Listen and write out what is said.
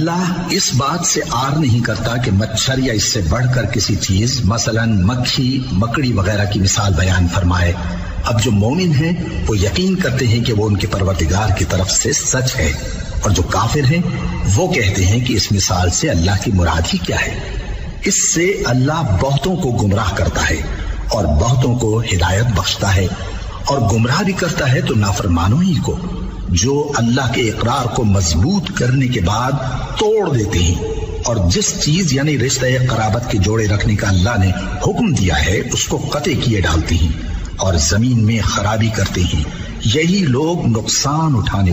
अल्लाह इस बात से आर नहीं करता कि मच्छर या इससे बढ़कर किसी चीज मसलन मक्खी मकड़ी वगैरह की मिसाल बयान फरमाए। अब जो मोमिन हैं वो यकीन करते हैं कि वो उनके परवरदिगार की तरफ से सच है, और जो काफिर हैं वो कहते हैं कि इस मिसाल से अल्लाह की मुराद ही क्या है। इससे अल्लाह बहुतों को गुमराह करता है और बहुतों को हिदायत बख्शता है, और गुमराह भी करता है तो नाफरमानों ही को, जो अल्लाह के इकरार को मजबूत करने के बाद तोड़ देते हैं और जिस चीज यानी रिश्ते कराबत के जोड़े रखने का अल्लाह ने हुक्म दिया है उसको कते किए डालते हैं और जमीन में खराबी करते हैं। यही लोग नुकसान उठाने